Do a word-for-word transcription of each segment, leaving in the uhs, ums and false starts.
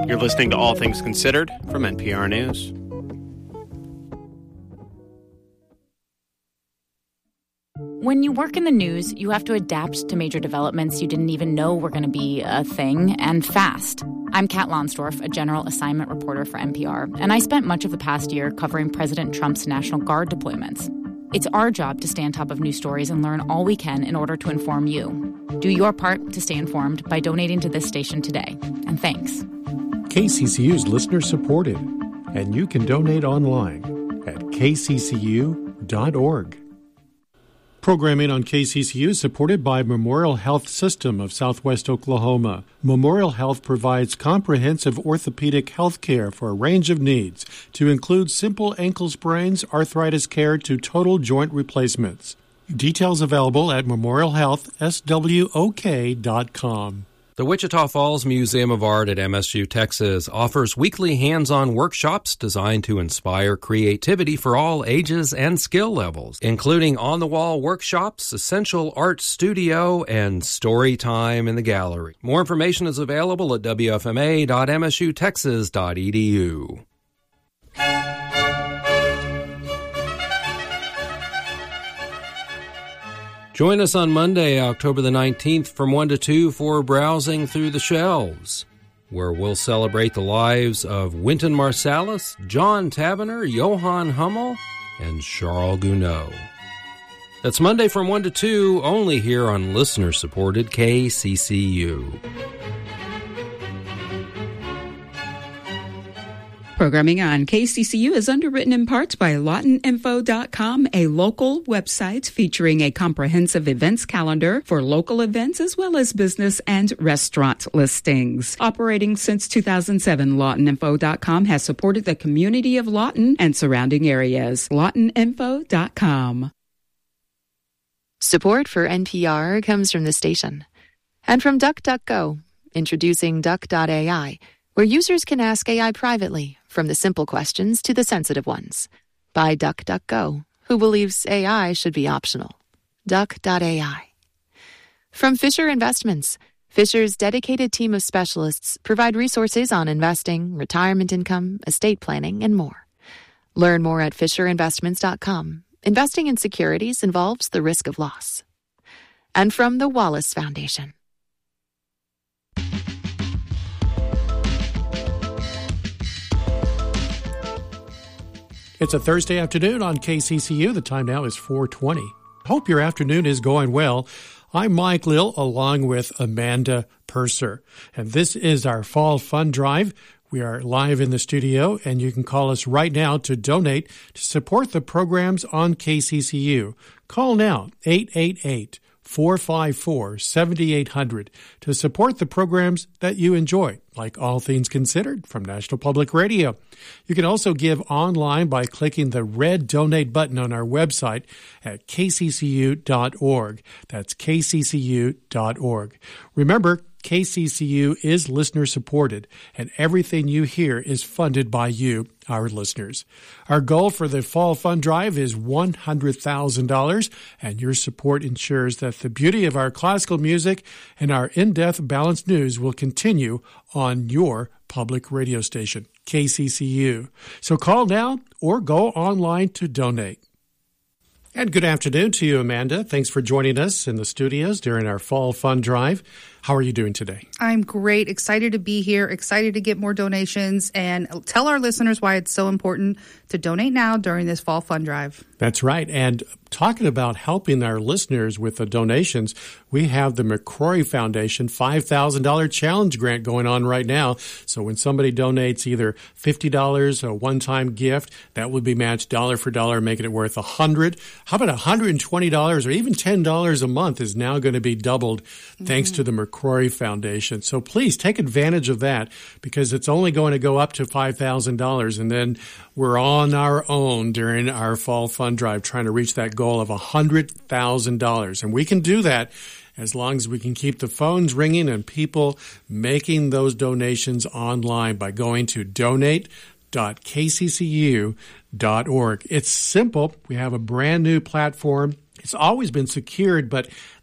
You're listening to All Things Considered from N P R News. When you work in the news, you have to adapt to major developments you didn't even know were going to be a thing, and fast. I'm Kat Lonsdorf, a general assignment reporter for N P R, and I spent much of the past year covering President Trump's National Guard deployments. It's our job to stay on top of news stories and learn all we can in order to inform you. Do your part to stay informed by donating to this station today. And thanks. K C C U is listener-supported, and you can donate online at k c c u dot org. Programming on K C C U is supported by Memorial Health System of Southwest Oklahoma. Memorial Health provides comprehensive orthopedic health care for a range of needs, to include simple ankle sprains, arthritis care, to total joint replacements. Details available at memorial health s w o k dot com. The Wichita Falls Museum of Art at M S U Texas offers weekly hands-on workshops designed to inspire creativity for all ages and skill levels, including on-the-wall workshops, essential art studio, and story time in the gallery. More information is available at w f m a dot m s u texas dot e d u. Join us on Monday, October the nineteenth from one to two for Browsing Through the Shelves, where we'll celebrate the lives of Wynton Marsalis, John Tavener, Johann Hummel, and Charles Gounod. That's Monday from one to two, only here on listener-supported K C C U. Programming on K C C U is underwritten in part by Lawton Info dot com, a local website featuring a comprehensive events calendar for local events as well as business and restaurant listings. Operating since two thousand seven, Lawton Info dot com has supported the community of Lawton and surrounding areas. Lawton Info dot com. Support for N P R comes from the station and from DuckDuckGo, introducing Duck dot A I, where users can ask A I privately, from the simple questions to the sensitive ones. By DuckDuckGo, who believes A I should be optional. Duck dot A I. From Fisher Investments, Fisher's dedicated team of specialists provide resources on investing, retirement income, estate planning, and more. Learn more at fisher investments dot com. Investing in securities involves the risk of loss. And from the Wallace Foundation. It's a Thursday afternoon on K C C U. The time now is four twenty. Hope your afternoon is going well. I'm Mike Lill, along with Amanda Purser, and this is our Fall Fund Drive. We are live in the studio, and you can call us right now to donate to support the programs on K C C U. Call now, eight eight eight, four five four, seven eight zero zero, to support the programs that you enjoy, like All Things Considered from National Public Radio. You can also give online by clicking the red donate button on our website at k c c u dot org. That's k c c u dot org. Remember, K C C U is listener-supported, and everything you hear is funded by you, our listeners. Our goal for the Fall Fund Drive is one hundred thousand dollars, and your support ensures that the beauty of our classical music and our in-depth balanced news will continue on your public radio station, K C C U. So call now or go online to donate. And good afternoon to you, Amanda. Thanks for joining us in the studios during our Fall Fund Drive. How are you doing today? I'm great. Excited to be here. Excited to get more donations and tell our listeners why it's so important to donate now during this Fall Fund Drive. That's right. And talking about helping our listeners with the donations, we have the McCrory Foundation five thousand dollars challenge grant going on right now. So when somebody donates either fifty dollars, a one-time gift, that would be matched dollar for dollar, making it worth one hundred dollars. How about one hundred twenty dollars or even ten dollars a month is now going to be doubled thanks mm-hmm. to the McCrory Foundation. So please take advantage of that, because it's only going to go up to five thousand dollars, and then we're on our own during our Fall Fund Drive trying to reach that goal of one hundred thousand dollars. And we can do that as long as we can keep the phones ringing and people making those donations online by going to donate dot k c c u dot org. It's simple. We have a brand new platform. It's always been secured, but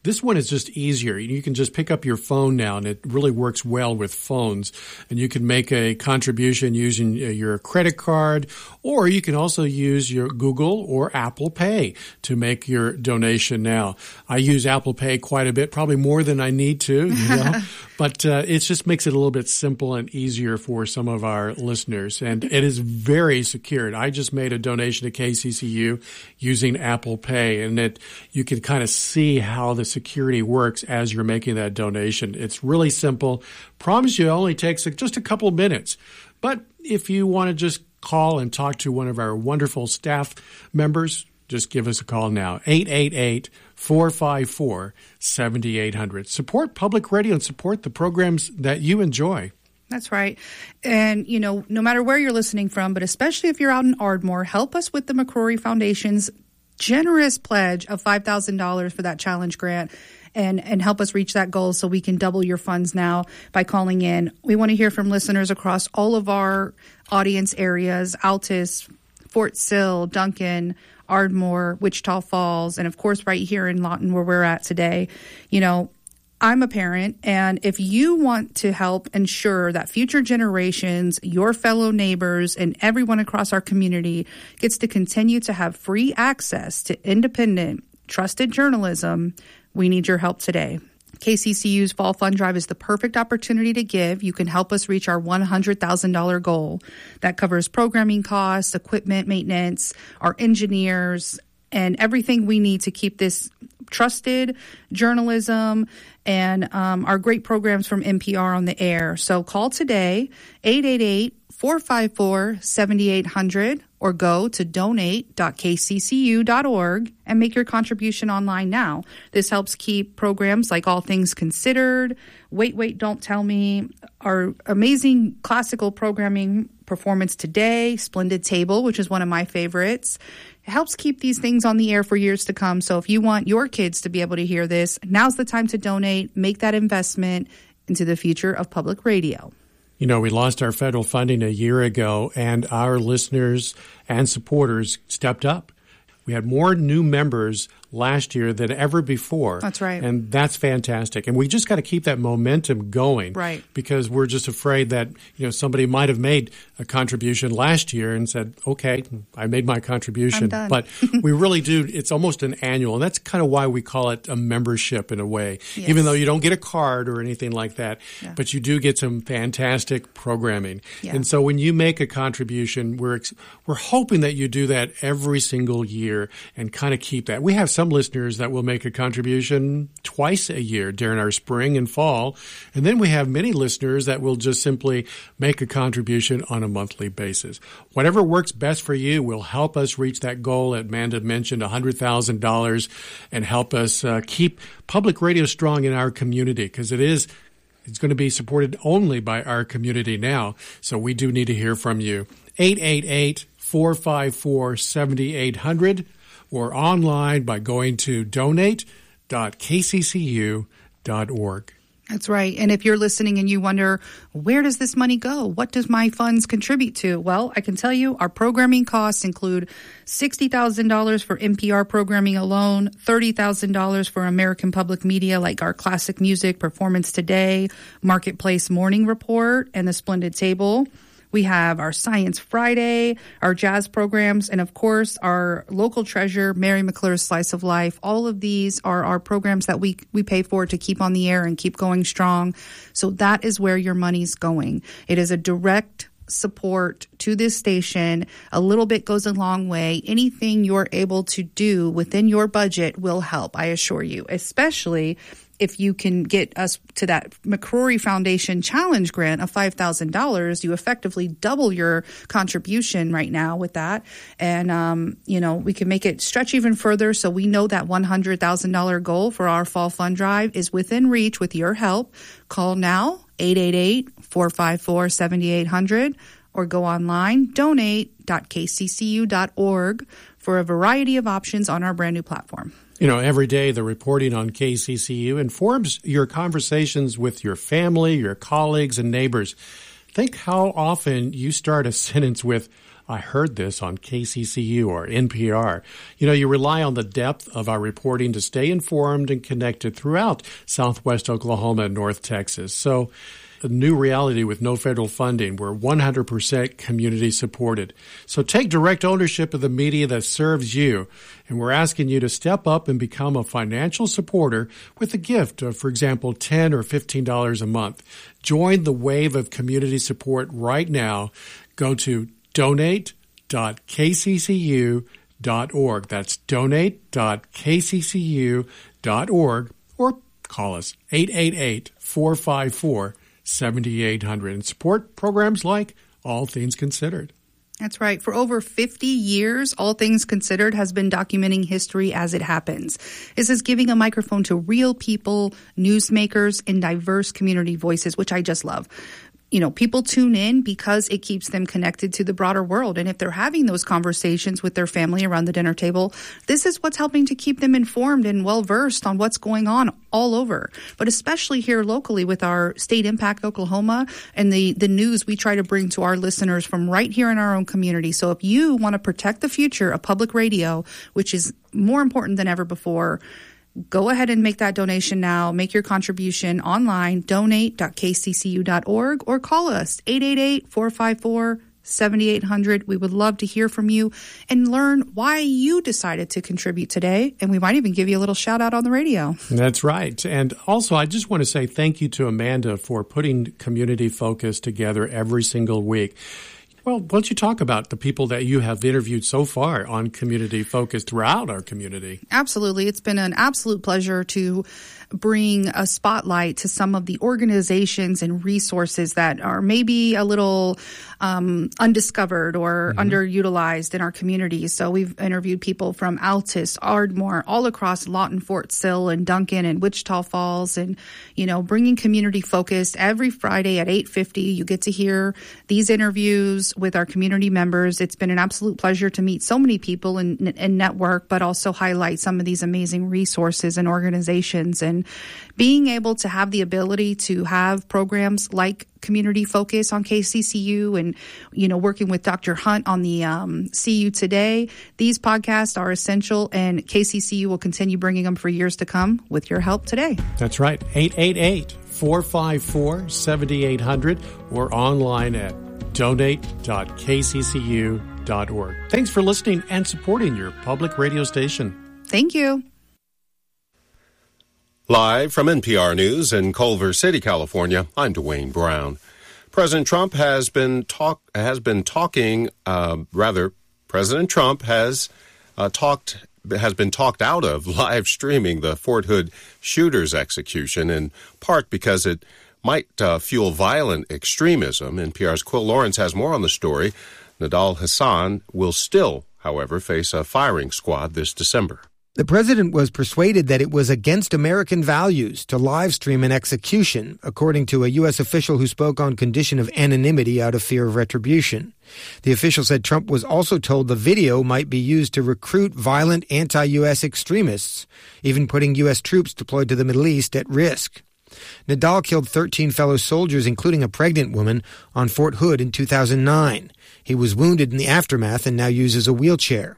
This one is just easier. You can just pick up your phone now, and it really works well with phones. And you can make a contribution using your credit card, or you can also use your Google or Apple Pay to make your donation now. I use Apple Pay quite a bit, probably more than I need to, you know, but uh, it just makes it a little bit simple and easier for some of our listeners. And it is very secured. I just made a donation to K C C U using Apple Pay, and it you can kind of see how the security works as you're making that donation. It's really simple. Promise you it only takes just a couple minutes. But if you want to just call and talk to one of our wonderful staff members, just give us a call now, eight eight eight, four five four, seven eight zero zero. Support public radio and support the programs that you enjoy. That's right. And, you know, no matter where you're listening from, but especially if you're out in Ardmore, help us with the McCrory Foundation's generous pledge of five thousand dollars for that challenge grant. And, and help us reach that goal so we can double your funds now by calling in. We want to hear from listeners across all of our audience areas, Altus, Fort Sill, Duncan, Ardmore, Wichita Falls, and of course right here in Lawton where we're at today. You know, I'm a parent, and if you want to help ensure that future generations, your fellow neighbors, and everyone across our community gets to continue to have free access to independent, trusted journalism, we need your help today. K C C U's Fall Fund Drive is the perfect opportunity to give. You can help us reach our one hundred thousand dollars goal. That covers programming costs, equipment maintenance, our engineers, and everything we need to keep this trusted journalism and um, our great programs from N P R on the air. So call today, eight eight eight, four five four, seven eight zero zero, or go to donate dot k c c u dot org and make your contribution online now. This helps keep programs like All Things Considered, Wait, Wait, Don't Tell Me, our amazing classical programming, Performance Today, Splendid Table, which is one of my favorites. It helps keep these things on the air for years to come. So if you want your kids to be able to hear this, now's the time to donate, make that investment into the future of public radio. You know, we lost our federal funding a year ago, and our listeners and supporters stepped up. We had more new members last year than ever before. That's right. And that's fantastic. And we just got to keep that momentum going. Right. Because we're just afraid that, you know, somebody might have made a contribution last year and said, okay, I made my contribution. I'm done. But we really do. It's almost an annual. And that's kind of why we call it a membership in a way, yes. Even though you don't get a card or anything like that. Yeah. But you do get some fantastic programming. Yeah. And so when you make a contribution, we're we're hoping that you do that every single year and kind of keep that. We have some listeners that will make a contribution twice a year during our spring and fall. And then we have many listeners that will just simply make a contribution on a monthly basis. Whatever works best for you will help us reach that goal that Amanda mentioned, one hundred thousand dollars, and help us uh, keep public radio strong in our community, because it is it's going to be supported only by our community now. So we do need to hear from you. eight eight eight, four five four, seven eight zero zero or online by going to donate dot k c c u dot org. That's right. And if you're listening and you wonder, where does this money go? What does my funds contribute to? Well, I can tell you our programming costs include sixty thousand dollars for N P R programming alone, thirty thousand dollars for American Public Media like our Classic Music, Performance Today, Marketplace Morning Report, and the Splendid Table. We have our Science Friday, our jazz programs, and of course, our local treasure, Mary McClure's Slice of Life. All of these are our programs that we, we pay for to keep on the air and keep going strong. So that is where your money's going. It is a direct support to this station. A little bit goes a long way. Anything you're able to do within your budget will help, I assure you, especially if you can get us to that McCrory Foundation Challenge grant of five thousand dollars, you effectively double your contribution right now with that. And, um, you know, we can make it stretch even further so we know that one hundred thousand dollars goal for our Fall Fund Drive is within reach with your help. Call now, eight eight eight, four five four, seven eight zero zero, or go online, donate dot k c c u dot org for a variety of options on our brand new platform. You know, every day the reporting on K C C U informs your conversations with your family, your colleagues, and neighbors. Think how often you start a sentence with, I heard this on K C C U or N P R. You know, you rely on the depth of our reporting to stay informed and connected throughout Southwest Oklahoma and North Texas. So a new reality with no federal funding. We're one hundred percent community supported. So take direct ownership of the media that serves you. And we're asking you to step up and become a financial supporter with a gift of, for example, ten dollars or fifteen dollars a month. Join the wave of community support right now. Go to donate dot k c c u dot org. That's donate dot k c c u dot org, or call us eight eight eight, four five four, seven eight zero zero and support programs like All Things Considered. That's right. For over fifty years, All Things Considered has been documenting history as it happens. This is giving a microphone to real people, newsmakers, and diverse community voices, which I just love. You know, people tune in because it keeps them connected to the broader world. And if they're having those conversations with their family around the dinner table, this is what's helping to keep them informed and well-versed on what's going on all over. But especially here locally with our State Impact Oklahoma and the, the news we try to bring to our listeners from right here in our own community. So if you want to protect the future of public radio, which is more important than ever before, go ahead and make that donation now. Make your contribution online, donate dot k c c u dot org, or call us, eight eight eight, four five four, seven eight zero zero. We would love to hear from you and learn why you decided to contribute today. And we might even give you a little shout out on the radio. That's right. And also, I just want to say thank you to Amanda for putting Community Focus together every single week. Well, why don't you talk about the people that you have interviewed so far on Community Focus throughout our community? Absolutely. It's been an absolute pleasure to bring a spotlight to some of the organizations and resources that are maybe a little um, undiscovered or mm-hmm. underutilized in our communities. So we've interviewed people from Altus, Ardmore, all across Lawton, Fort Sill, and Duncan, and Wichita Falls, and, you know, bringing Community Focus every Friday at eight fifty. You get to hear these interviews with our community members. It's been an absolute pleasure to meet so many people and, and network, but also highlight some of these amazing resources and organizations. And being able to have the ability to have programs like Community Focus on K C C U and, you know, working with Doctor Hunt on the um, C U Today, these podcasts are essential, and K C C U will continue bringing them for years to come with your help today. That's right. eight eight eight, four five four, seven eight zero zero or online at donate dot k c c u dot org. Thanks for listening and supporting your public radio station. Thank you. Live from N P R News in Culver City, California, I'm Dwayne Brown. President Trump has been talk has been talking. Uh, rather, President Trump has uh, talked has been talked out of live streaming the Fort Hood shooter's execution, in part because it might uh, fuel violent extremism. N P R's Quill Lawrence has more on the story. Nidal Hasan will still, however, face a firing squad this December. The president was persuaded that it was against American values to live stream an execution, according to a U S official who spoke on condition of anonymity out of fear of retribution. The official said Trump was also told the video might be used to recruit violent anti-U S extremists, even putting U S troops deployed to the Middle East at risk. Nidal killed thirteen fellow soldiers, including a pregnant woman, on Fort Hood in two thousand nine. He was wounded in the aftermath and now uses a wheelchair.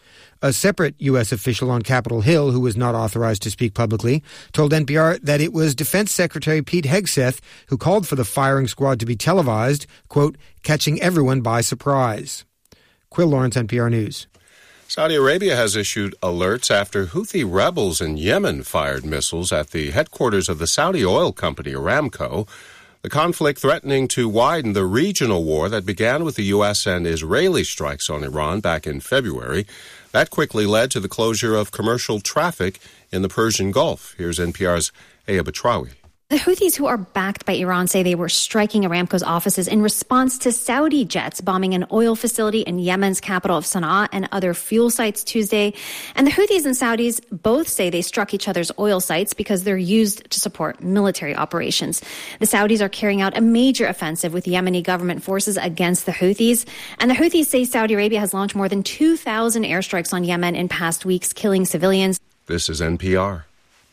A separate U S official on Capitol Hill, who was not authorized to speak publicly, told N P R that it was Defense Secretary Pete Hegseth who called for the firing squad to be televised, quote, catching everyone by surprise. Quill Lawrence, N P R News. Saudi Arabia has issued alerts after Houthi rebels in Yemen fired missiles at the headquarters of the Saudi oil company Aramco. The conflict threatening to widen the regional war that began with the U S and Israeli strikes on Iran back in February. That quickly led to the closure of commercial traffic in the Persian Gulf. Here's N P R's Aya Batrawi. The Houthis, who are backed by Iran, say they were striking Aramco's offices in response to Saudi jets bombing an oil facility in Yemen's capital of Sana'a and other fuel sites Tuesday. And the Houthis and Saudis both say they struck each other's oil sites because they're used to support military operations. The Saudis are carrying out a major offensive with Yemeni government forces against the Houthis. And the Houthis say Saudi Arabia has launched more than two thousand airstrikes on Yemen in past weeks, killing civilians. This is N P R.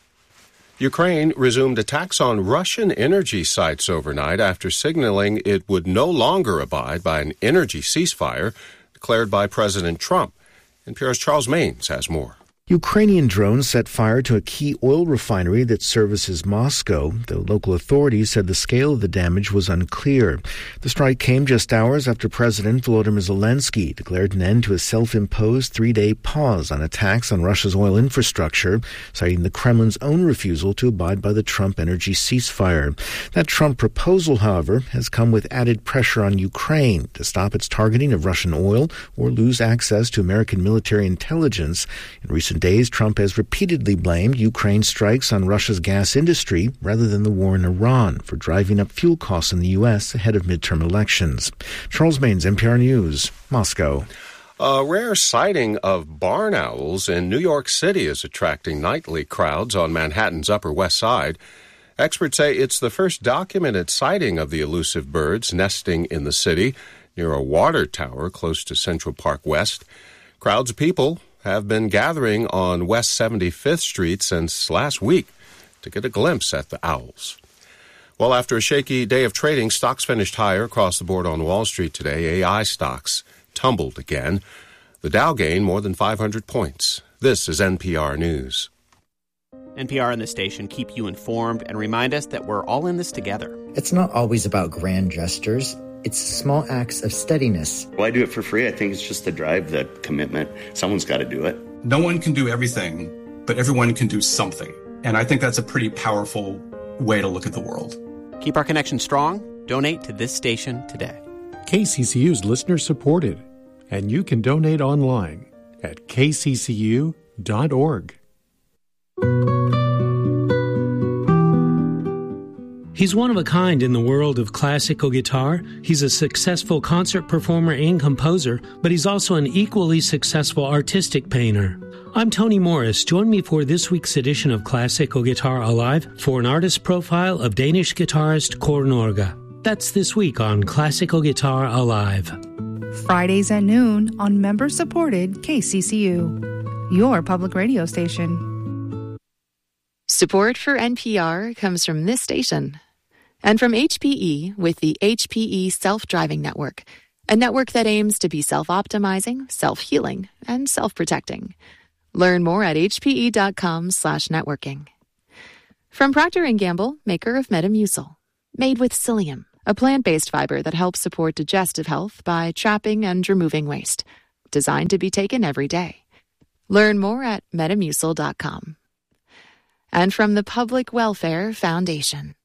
Ukraine resumed attacks on Russian energy sites overnight after signaling it would no longer abide by an energy ceasefire. declared by President Trump. N P R's Charles Maines has more. Ukrainian drones set fire to a key oil refinery that services Moscow, though local authorities said the scale of the damage was unclear. The strike came just hours after President Volodymyr Zelensky declared an end to a self-imposed three-day pause on attacks on Russia's oil infrastructure, citing the Kremlin's own refusal to abide by the Trump energy ceasefire. That Trump proposal, however, has come with added pressure on Ukraine to stop its targeting of Russian oil or lose access to American military intelligence. In recent days, Trump has repeatedly blamed Ukraine's strikes on Russia's gas industry rather than the war in Iran for driving up fuel costs in the U S ahead of midterm elections. Charles Maines, N P R News, Moscow. A rare sighting of barn owls in New York City is attracting nightly crowds on Manhattan's Upper West Side. Experts say it's the first documented sighting of the elusive birds nesting in the city near a water tower close to Central Park West. Crowds of people have been gathering on West seventy-fifth Street since last week to get a glimpse at the owls. Well, after a shaky day of trading, stocks finished higher across the board on Wall Street today. A I stocks tumbled again. The Dow gained more than five hundred points. This is N P R News. N P R and the station keep you informed and remind us that we're all in this together. It's not always about grand gestures. It's small acts of steadiness. Well, I do it for free. I think it's just the drive, the commitment. Someone's got to do it. No one can do everything, but everyone can do something. And I think that's a pretty powerful way to look at the world. Keep our connection strong. Donate to this station today. K C C U is listener supported, and you can donate online at k c c u dot org. He's one of a kind in the world of classical guitar. He's a successful concert performer and composer, but he's also an equally successful artistic painter. I'm Tony Morris. Join me for this week's edition of Classical Guitar Alive for an artist profile of Danish guitarist Kåre Norge. That's this week on Classical Guitar Alive. Fridays at noon on member-supported K C C U, your public radio station. Support for N P R comes from this station and from H P E with the H P E Self-Driving Network, a network that aims to be self-optimizing, self-healing, and self-protecting. Learn more at hpe.com slash networking. From Procter and Gamble, maker of Metamucil, made with psyllium, a plant-based fiber that helps support digestive health by trapping and removing waste, designed to be taken every day. Learn more at metamucil dot com. And from the Public Welfare Foundation.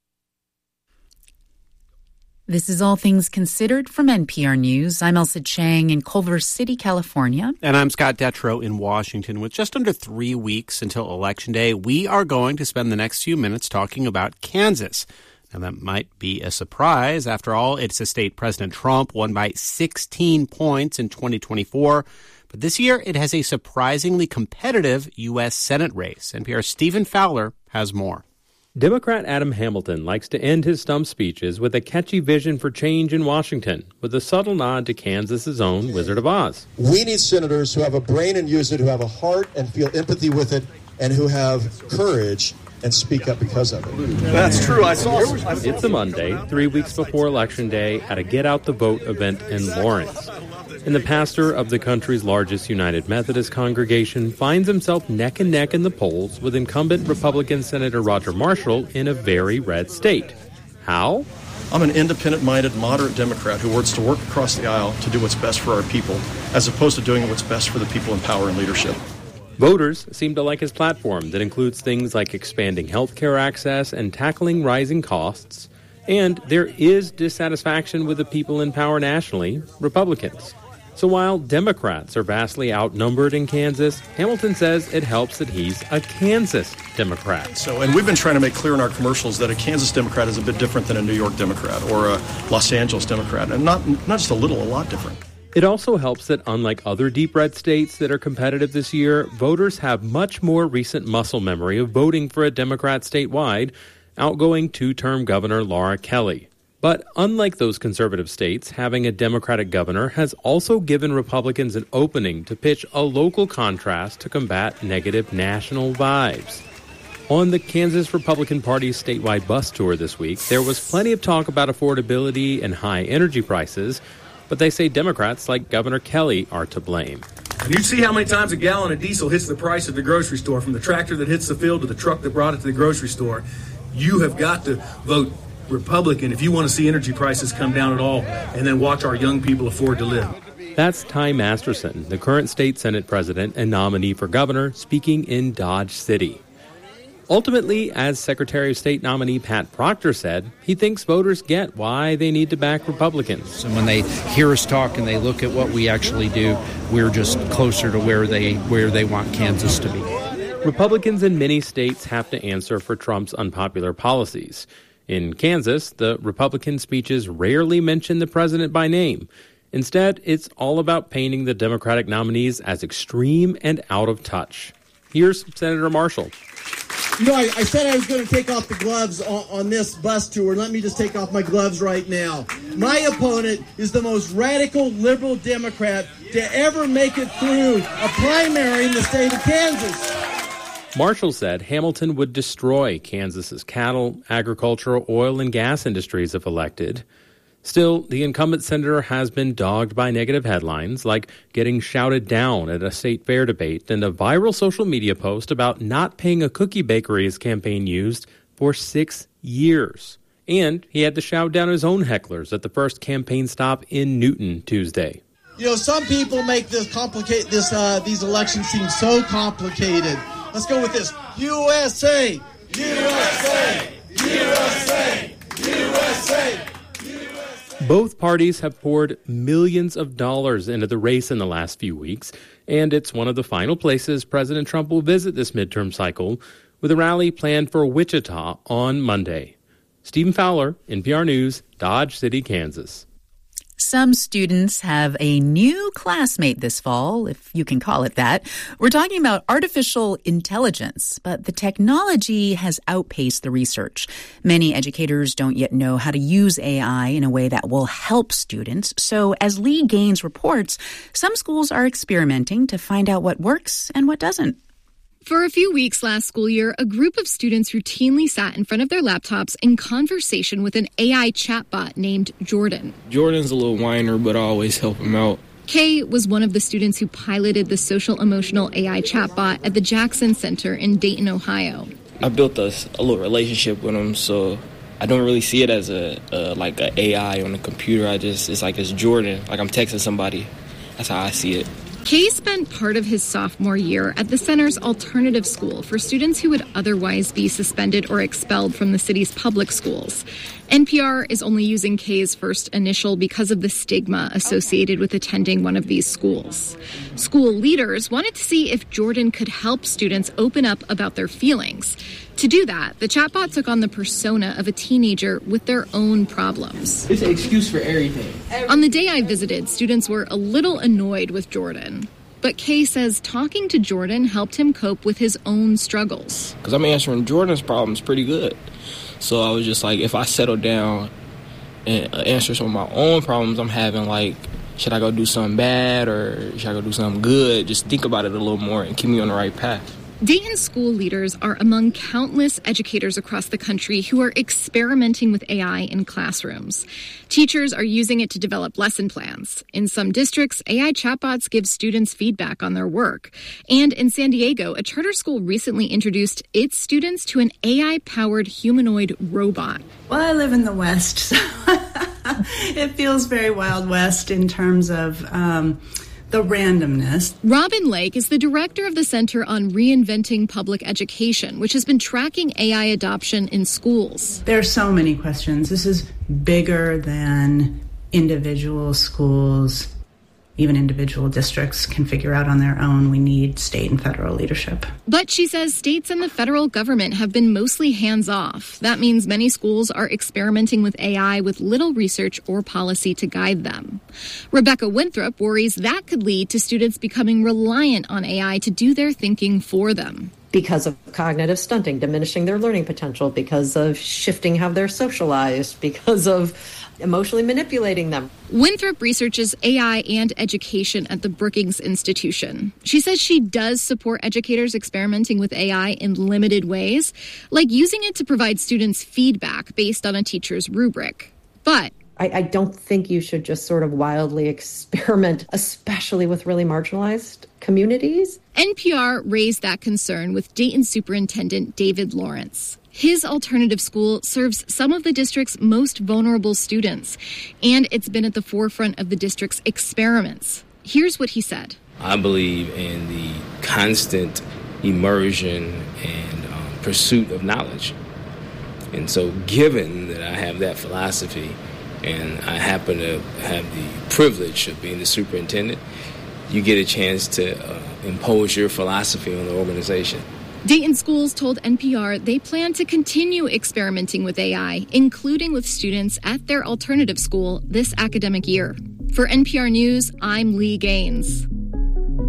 This is All Things Considered from N P R News. I'm Elsa Chang in Culver City, California. And I'm Scott Detrow in Washington. With just under three weeks until Election Day, we are going to spend the next few minutes talking about Kansas. Now, that might be a surprise. After all, it's a state President Trump won by sixteen points in twenty twenty-four. But this year, it has a surprisingly competitive U S Senate race. N P R's Stephen Fowler has more. Democrat Adam Hamilton likes to end his stump speeches with a catchy vision for change in Washington, with a subtle nod to Kansas's own Wizard of Oz. We need senators who have a brain and use it, who have a heart and feel empathy with it, and who have courage and speak up because of it. That's true. I saw. It's a Monday, three weeks before Election Day, at a Get Out the Vote event in Lawrence. And the pastor of the country's largest United Methodist congregation finds himself neck and neck in the polls with incumbent Republican Senator Roger Marshall in a very red state. How? I'm an independent-minded, moderate Democrat who wants to work across the aisle to do what's best for our people, as opposed to doing what's best for the people in power and leadership. Voters seem to like his platform that includes things like expanding health care access and tackling rising costs. And there is dissatisfaction with the people in power nationally, Republicans. So while Democrats are vastly outnumbered in Kansas, Hamilton says it helps that he's a Kansas Democrat. So, and we've been trying to make clear in our commercials that a Kansas Democrat is a bit different than a New York Democrat or a Los Angeles Democrat, and not not just a little, a lot different. It also helps that unlike other deep red states that are competitive this year, voters have much more recent muscle memory of voting for a Democrat statewide, outgoing two-term Governor Laura Kelly. But unlike those conservative states, having a Democratic governor has also given Republicans an opening to pitch a local contrast to combat negative national vibes. On the Kansas Republican Party's statewide bus tour this week, there was plenty of talk about affordability and high energy prices, But they say Democrats like Governor Kelly are to blame. And you see how many times a gallon of diesel hits the price at the grocery store, from the tractor that hits the field to the truck that brought it to the grocery store. You have got to vote Republican if you want to see energy prices come down at all, and then watch our young people afford to live. That's Ty Masterson, the current state Senate president and nominee for governor, speaking in Dodge City. Ultimately, as Secretary of State nominee Pat Proctor said, he thinks voters get why they need to back Republicans. And when they hear us talk and they look at what we actually do, we're just closer to where they where they want Kansas to be. Republicans in many states have to answer for Trump's unpopular policies. In Kansas, the Republican speeches rarely mention the president by name. Instead, it's all about painting the Democratic nominees as extreme and out of touch. Here's Senator Marshall. You know, I, I said I was going to take off the gloves on, on this bus tour. Let me just take off my gloves right now. My opponent is the most radical liberal Democrat to ever make it through a primary in the state of Kansas. Marshall said Hamilton would destroy Kansas's cattle, agricultural, oil, and gas industries if elected. Still, the incumbent senator has been dogged by negative headlines, like getting shouted down at a state fair debate and a viral social media post about not paying a cookie bakery his campaign used for six years. And he had to shout down his own hecklers at the first campaign stop in Newton Tuesday. You know, some people make this complicate this uh, these elections seem so complicated. Let's go with this. U S A! U S A! U S A! U S A! Both parties have poured millions of dollars into the race in the last few weeks, and it's one of the final places President Trump will visit this midterm cycle, with a rally planned for Wichita on Monday. Stephen Fowler, N P R News, Dodge City, Kansas. Some students have a new classmate this fall, if you can call it that. We're talking about artificial intelligence, but the technology has outpaced the research. Many educators don't yet know how to use A I in a way that will help students. So as Lee Gaines reports, some schools are experimenting to find out what works and what doesn't. For a few weeks last school year, a group of students routinely sat in front of their laptops in conversation with an A I chatbot named Jordan. Jordan's a little whiner, but I always help him out. Kay was one of the students who piloted the social-emotional A I chatbot at the Jackson Center in Dayton, Ohio. I built a, a little relationship with him, so I don't really see it as a, a like an A I on a computer. I just, it's like it's Jordan, like I'm texting somebody. That's how I see it. Kay spent part of his sophomore year at the center's alternative school for students who would otherwise be suspended or expelled from the city's public schools. N P R is only using Kay's first initial because of the stigma associated with attending one of these schools. School leaders wanted to see if Jordan could help students open up about their feelings. To do that, the chatbot took on the persona of a teenager with their own problems. It's an excuse for everything. On the day I visited, students were a little annoyed with Jordan. But Kay says talking to Jordan helped him cope with his own struggles. Because I'm answering Jordan's problems pretty good. So I was just like, if I settle down and answer some of my own problems I'm having, like, should I go do something bad or should I go do something good? Just think about it a little more and keep me on the right path. Dayton school leaders are among countless educators across the country who are experimenting with A I in classrooms. Teachers are using it to develop lesson plans. In some districts, A I chatbots give students feedback on their work. And in San Diego, a charter school recently introduced its students to an A I-powered humanoid robot. Well, I live in the West, so it feels very Wild West in terms of Um, the randomness. Robin Lake is the director of the Center on Reinventing Public Education, which has been tracking A I adoption in schools. There are so many questions. This is bigger than individual schools, even individual districts can figure out on their own. We need state and federal leadership. But she says states and the federal government have been mostly hands-off. That means many schools are experimenting with A I with little research or policy to guide them. Rebecca Winthrop worries that could lead to students becoming reliant on A I to do their thinking for them. Because of cognitive stunting, diminishing their learning potential, because of shifting how they're socialized, because of emotionally manipulating them. Winthrop researches A I and education at the Brookings Institution. She says she does support educators experimenting with A I in limited ways, like using it to provide students feedback based on a teacher's rubric. But I, I don't think you should just sort of wildly experiment, especially with really marginalized communities. N P R raised that concern with Dayton Superintendent David Lawrence. His alternative school serves some of the district's most vulnerable students, and it's been at the forefront of the district's experiments. Here's what he said. I believe in the constant immersion and um, pursuit of knowledge. And so given that I have that philosophy and I happen to have the privilege of being the superintendent, you get a chance to uh, impose your philosophy on the organization. Dayton schools told N P R they plan to continue experimenting with A I, including with students at their alternative school this academic year. For N P R News, I'm Lee Gaines.